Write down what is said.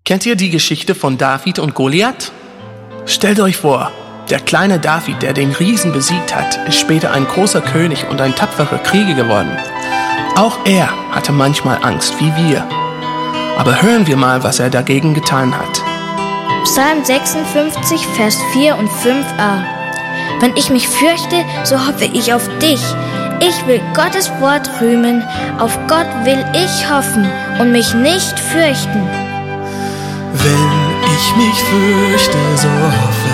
Kennt ihr die Geschichte von David und Goliath? Stellt euch vor, der kleine David, der den Riesen besiegt hat, ist später ein großer König und ein tapferer Krieger geworden. Auch er hatte manchmal Angst, wie wir. Aber hören wir mal, was er dagegen getan hat. Psalm 56, Vers 4 und 5a. Wenn ich mich fürchte, so hoffe ich auf dich. Ich will Gottes Wort rühmen, auf Gott will ich hoffen und mich nicht fürchten. Wenn ich mich fürchte, so hoffe